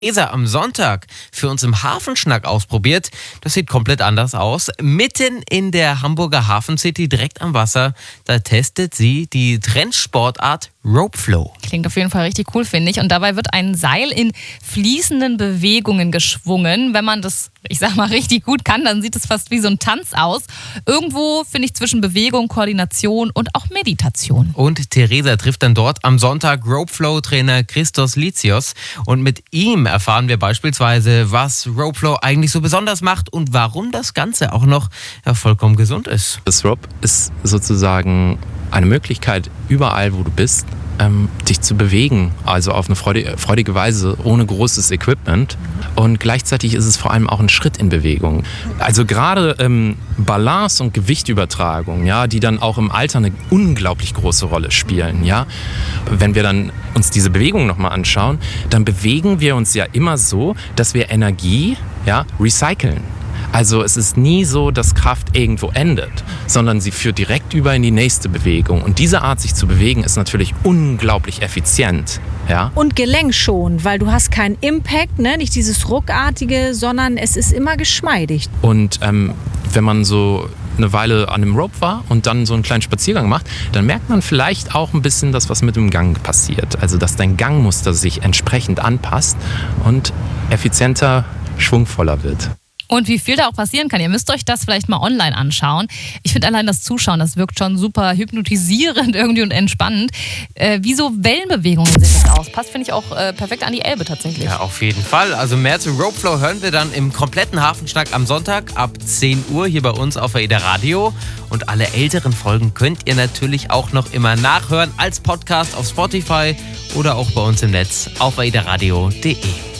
Theresa am Sonntag für uns im Hafenschnack ausprobiert. Das sieht komplett anders aus. Mitten in der Hamburger Hafencity, direkt am Wasser, da testet sie die Trendsportart Ropeflow. Klingt auf jeden Fall richtig cool, finde ich. Und dabei wird ein Seil in fließenden Bewegungen geschwungen. Wenn man das, richtig gut kann, dann sieht es fast wie so ein Tanz aus. Irgendwo, finde ich, zwischen Bewegung, Koordination und auch Meditation. Und Theresa trifft dann dort am Sonntag Ropeflow-Trainer Christos Litsios. Und mit ihm erfahren wir beispielsweise, was Ropeflow eigentlich so besonders macht und warum das Ganze auch noch vollkommen gesund ist. Das Rope ist sozusagen eine Möglichkeit, überall, wo du bist, dich zu bewegen, also auf eine freudige Weise, ohne großes Equipment. Und gleichzeitig ist es vor allem auch ein Schritt in Bewegung. Also gerade Balance- und Gewichtübertragung, ja, die dann auch im Alter eine unglaublich große Rolle spielen. Ja. Wenn wir dann uns diese Bewegung nochmal anschauen, dann bewegen wir uns ja immer so, dass wir Energie recyceln. Also es ist nie so, dass Kraft irgendwo endet, sondern sie führt direkt über in die nächste Bewegung. Und diese Art, sich zu bewegen, ist natürlich unglaublich effizient. Ja? Und gelenkschonend, weil du hast keinen Impact, ne? Nicht dieses Ruckartige, sondern es ist immer geschmeidig. Und wenn man so eine Weile an dem Rope war und dann so einen kleinen Spaziergang macht, dann merkt man vielleicht auch ein bisschen das, was mit dem Gang passiert. Also dass dein Gangmuster sich entsprechend anpasst und effizienter, schwungvoller wird. Und wie viel da auch passieren kann, ihr müsst euch das vielleicht mal online anschauen. Ich finde allein das Zuschauen, das wirkt schon super hypnotisierend irgendwie und entspannend. Wie so Wellenbewegungen sehen das aus. Passt, finde ich, auch perfekt an die Elbe tatsächlich. Ja, auf jeden Fall. Also mehr zu Ropeflow hören wir dann im kompletten Hafenschnack am Sonntag ab 10 Uhr hier bei uns auf AIDA Radio. Und alle älteren Folgen könnt ihr natürlich auch noch immer nachhören als Podcast auf Spotify oder auch bei uns im Netz auf aidaradio.de.